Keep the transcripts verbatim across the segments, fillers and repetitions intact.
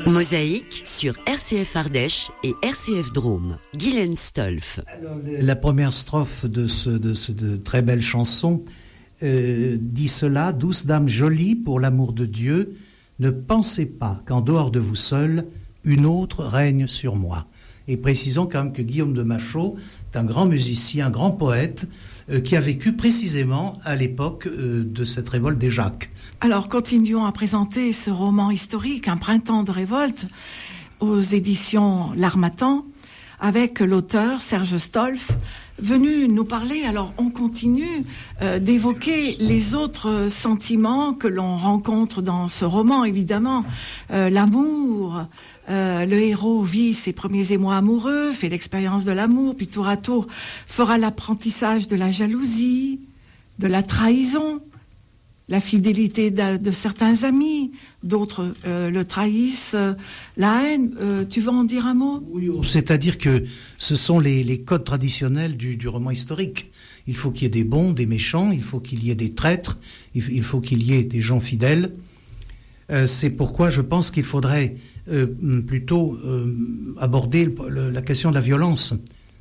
Mosaïque sur R C F Ardèche et R C F Drôme. Guylaine Stolf. Alors, la première strophe de, ce, de cette très belle chanson euh, dit cela: douce dame jolie, pour l'amour de Dieu, ne pensez pas qu'en dehors de vous seul, une autre règne sur moi. Et précisons quand même que Guillaume de Machaut est un grand musicien, un grand poète, euh, qui a vécu précisément à l'époque euh, de cette révolte des Jacques. Alors, continuons à présenter ce roman historique, Un printemps de révolte, aux éditions L'Harmattan, avec l'auteur Serge Stolf, venu nous parler. Alors, on continue euh, d'évoquer les autres sentiments que l'on rencontre dans ce roman, évidemment. Euh, l'amour, euh, le héros vit ses premiers émois amoureux, fait l'expérience de l'amour, puis tour à tour fera l'apprentissage de la jalousie, de la trahison, la fidélité de, de certains amis, d'autres euh, le trahissent, euh, la haine. Euh, tu veux en dire un mot ? Oui, c'est-à-dire que ce sont les, les codes traditionnels du, du roman historique. Il faut qu'il y ait des bons, des méchants, il faut qu'il y ait des traîtres, il, il faut qu'il y ait des gens fidèles. Euh, c'est pourquoi je pense qu'il faudrait euh, plutôt euh, aborder le, le, la question de la violence,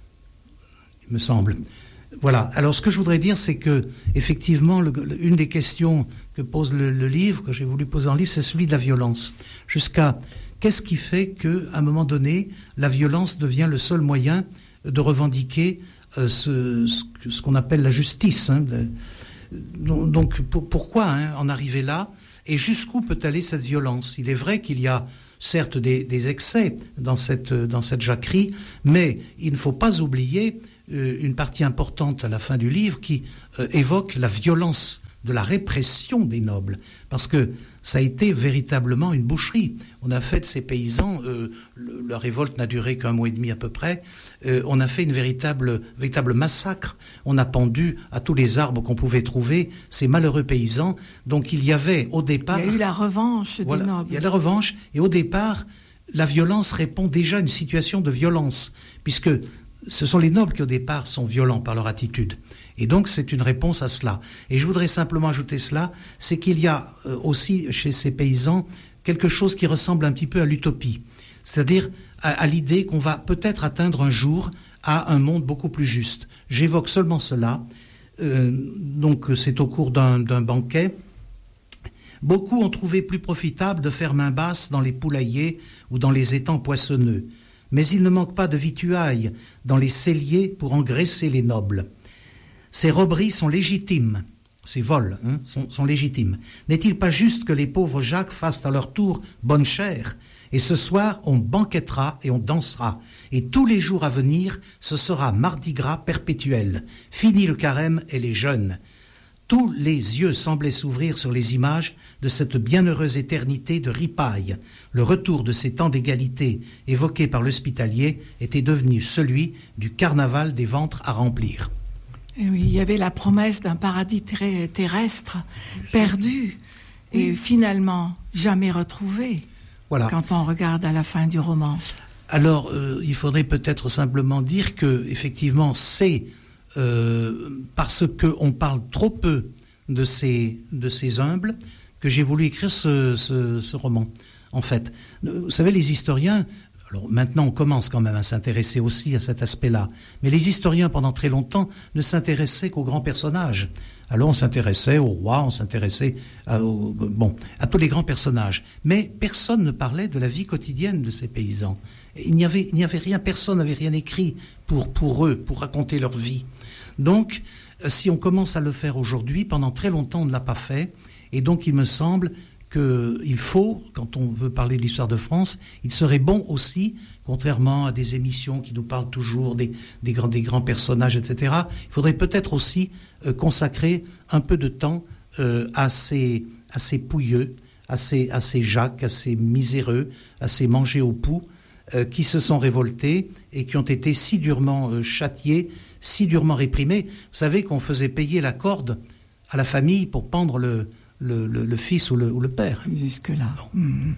il me semble. Voilà. Alors, ce que je voudrais dire, c'est que, effectivement, le, le, une des questions que pose le, le livre, que j'ai voulu poser en livre, c'est celui de la violence. Jusqu'à qu'est-ce qui fait qu'à un moment donné, la violence devient le seul moyen de revendiquer euh, ce, ce, ce qu'on appelle la justice. Hein. Donc, donc pour, pourquoi hein, en arriver là ? Et jusqu'où peut aller cette violence ? Il est vrai qu'il y a certes des, des excès dans cette, dans cette jacquerie, mais il ne faut pas oublier une partie importante à la fin du livre qui euh, évoque la violence de la répression des nobles, parce que ça a été véritablement une boucherie. On a fait de ces paysans, euh, le, la révolte n'a duré qu'un mois et demi à peu près, euh, on a fait une véritable, véritable massacre, on a pendu à tous les arbres qu'on pouvait trouver ces malheureux paysans. Donc il y avait au départ... Il y a eu la revanche voilà, des nobles. Il y a la revanche, et au départ, la violence répond déjà à une situation de violence, puisque ce sont les nobles qui, au départ, sont violents par leur attitude. Et donc, c'est une réponse à cela. Et je voudrais simplement ajouter cela, c'est qu'il y a euh, aussi, chez ces paysans, quelque chose qui ressemble un petit peu à l'utopie. C'est-à-dire à, à l'idée qu'on va peut-être atteindre un jour à un monde beaucoup plus juste. J'évoque seulement cela. Euh, donc, c'est au cours d'un, d'un banquet. Beaucoup ont trouvé plus profitable de faire main basse dans les poulaillers ou dans les étangs poissonneux. Mais il ne manque pas de vituailles dans les celliers pour engraisser les nobles. Ces robberies sont légitimes, ces vols hein, sont, sont légitimes. N'est-il pas juste que les pauvres Jacques fassent à leur tour bonne chère ? Et ce soir, on banquetera et on dansera. Et tous les jours à venir, ce sera mardi gras perpétuel. Fini le carême et les jeûnes. Tous les yeux semblaient s'ouvrir sur les images de cette bienheureuse éternité de ripaille. Le retour de ces temps d'égalité évoqués par l'hospitalier était devenu celui du carnaval des ventres à remplir. Et oui, il y avait la promesse d'un paradis ter- terrestre perdu et finalement jamais retrouvé. Voilà. Quand on regarde à la fin du roman. Alors, euh, il faudrait peut-être simplement dire que, effectivement, c'est Euh, parce qu'on parle trop peu de ces, de ces humbles que j'ai voulu écrire ce, ce, ce roman, en fait. Vous savez, les historiens, alors maintenant on commence quand même à s'intéresser aussi à cet aspect-là, mais les historiens pendant très longtemps ne s'intéressaient qu'aux grands personnages. Alors on s'intéressait au roi, on s'intéressait à, au, bon, à tous les grands personnages, mais personne ne parlait de la vie quotidienne de ces paysans. Il n'y avait, il n'y avait rien, personne n'avait rien écrit pour, pour eux, pour raconter leur vie. Donc, si on commence à le faire aujourd'hui, pendant très longtemps on ne l'a pas fait, et donc il me semble qu'il faut, quand on veut parler de l'histoire de France, il serait bon aussi, contrairement à des émissions qui nous parlent toujours des, des, grands, des grands personnages, et cetera, il faudrait peut-être aussi euh, consacrer un peu de temps euh, à, ces, à ces pouilleux, à ces, à ces Jacques, à ces miséreux, à ces mangés au pouls, euh, qui se sont révoltés et qui ont été si durement euh, châtiés, si durement réprimés. Vous savez qu'on faisait payer la corde à la famille pour pendre le, le, le, le fils ou le, ou le père. Jusque-là. Mmh.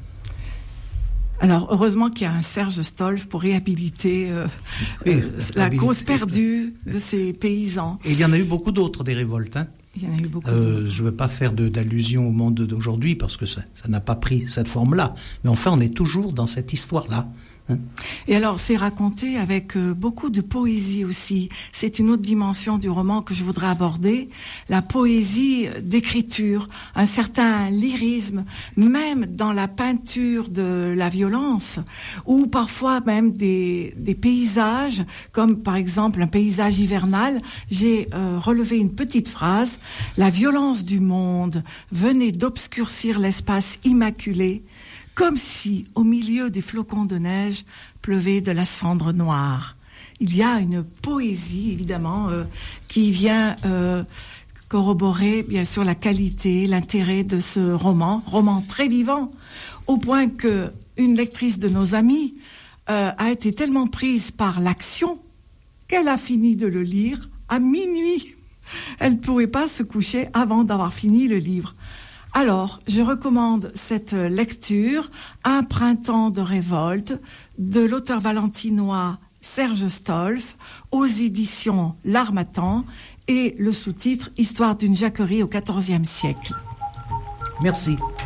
Alors, heureusement qu'il y a un Serge Stolf pour réhabiliter euh, oui, euh, la cause perdue de ces paysans. Et il y en a eu beaucoup d'autres, des révoltes. Hein. Il y en a eu beaucoup. Euh, je ne veux pas faire de, d'allusion au monde d'aujourd'hui parce que ça, ça n'a pas pris cette forme-là. Mais enfin, on est toujours dans cette histoire-là. Hein. Et alors, c'est raconté avec euh, beaucoup de poésie aussi. C'est une autre dimension du roman que je voudrais aborder. La poésie d'écriture, un certain lyrisme, même dans la peinture de la violence, ou parfois même des, des paysages, comme par exemple un paysage hivernal. J'ai euh, relevé une petite phrase. La violence du monde venait d'obscurcir l'espace immaculé, comme si, au milieu des flocons de neige, pleuvait de la cendre noire. Il y a une poésie, évidemment, euh, qui vient euh, corroborer, bien sûr, la qualité, l'intérêt de ce roman, roman très vivant, au point que une lectrice de nos amis euh, a été tellement prise par l'action qu'elle a fini de le lire à minuit. Elle ne pouvait pas se coucher avant d'avoir fini le livre. Alors, je recommande cette lecture, Un printemps de révolte, de l'auteur valentinois Serge Stolf, aux éditions L'Harmattan, et le sous-titre Histoire d'une jacquerie au quatorzième siècle. Merci.